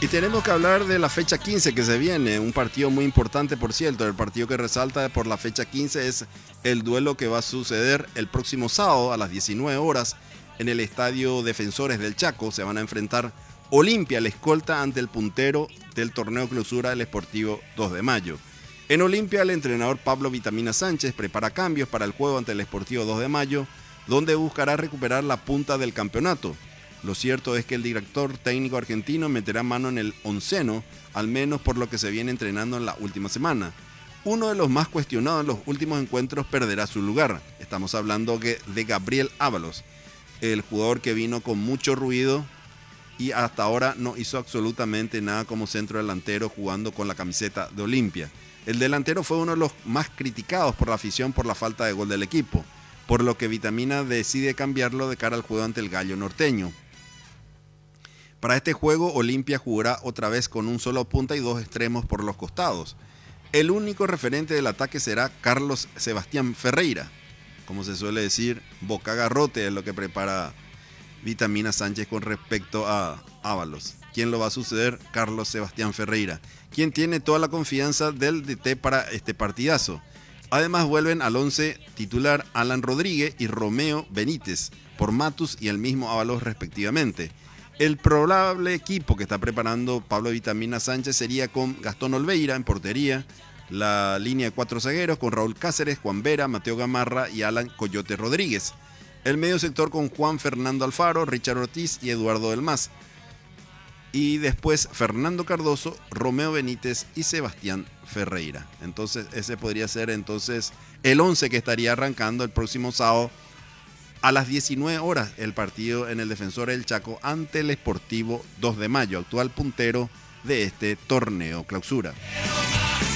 Y tenemos que hablar de la fecha 15 que se viene, un partido muy importante, por cierto. El partido que resalta por la fecha 15 es el duelo que va a suceder el próximo sábado a las 19 horas en el Estadio Defensores del Chaco. Se van a enfrentar Olimpia, la escolta, ante el puntero del torneo clausura del Sportivo 2 de Mayo. En Olimpia, el entrenador Pablo Vitamina Sánchez prepara cambios para el juego ante el Sportivo 2 de Mayo, donde buscará recuperar la punta del campeonato. Lo cierto es que el director técnico argentino meterá mano en el onceno, al menos por lo que se viene entrenando en la última semana. Uno de los más cuestionados en los últimos encuentros perderá su lugar. Estamos hablando de Gabriel Ábalos, el jugador que vino con mucho ruido y hasta ahora no hizo absolutamente nada como centro delantero jugando con la camiseta de Olimpia. El delantero fue uno de los más criticados por la afición por la falta de gol del equipo, por lo que Vitamina decide cambiarlo de cara al juego ante el Gallo Norteño. Para este juego, Olimpia jugará otra vez con un solo punta y dos extremos por los costados. El único referente del ataque será Carlos Sebastián Ferreira. Como se suele decir, boca garrote es lo que prepara Vitamina Sánchez con respecto a Ábalos. ¿Quién lo va a suceder? Carlos Sebastián Ferreira, quien tiene toda la confianza del DT para este partidazo. Además vuelven al 11 titular Alan Rodríguez y Romeo Benítez por Matus y el mismo Ábalos respectivamente. El probable equipo que está preparando Pablo Vitamina Sánchez sería con Gastón Olveira en portería, la línea de 4 zagueros con Raúl Cáceres, Juan Vera, Mateo Gamarra y Alan Coyote Rodríguez. El medio sector con Juan Fernando Alfaro, Richard Ortiz y Eduardo Del Mas. Y después Fernando Cardoso, Romeo Benítez y Sebastián Ferreira. Entonces ese podría ser entonces el 11 que estaría arrancando el próximo sábado a las 19 horas el partido en el Defensor del Chaco ante el Sportivo 2 de Mayo, actual puntero de este torneo clausura.